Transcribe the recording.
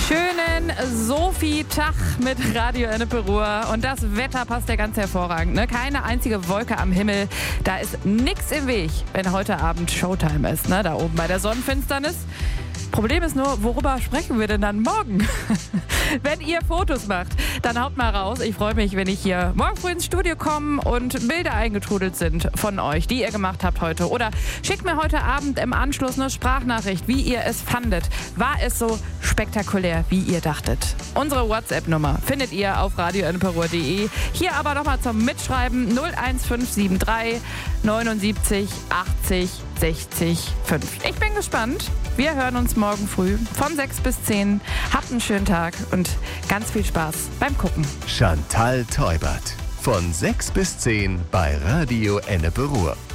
Schönen Sophie-Tag mit Radio Ennepe-Ruhr. Und das Wetter passt ja ganz hervorragend. Ne? Keine einzige Wolke am Himmel. Da ist nichts im Weg, wenn heute Abend Showtime ist. Ne? Da oben bei der Sonnenfinsternis. Problem ist nur, worüber sprechen wir denn dann morgen? Wenn ihr Fotos macht, dann haut mal raus. Ich freue mich, wenn ich hier morgen früh ins Studio komme und Bilder eingetrudelt sind von euch, die ihr gemacht habt heute. Oder schickt mir heute Abend im Anschluss eine Sprachnachricht, wie ihr es fandet. War es so spektakulär, wie ihr dachtet? Unsere WhatsApp-Nummer findet ihr auf radioennepe-ruhr.de. Hier aber nochmal zum Mitschreiben 01573 79 80 60 5. Ich bin gespannt. Wir hören uns morgen früh von 6 bis 10. Habt einen schönen Tag und ganz viel Spaß beim Gucken. Chantal Teubert. Von 6 bis 10 bei Radio Ennepe-Ruhr.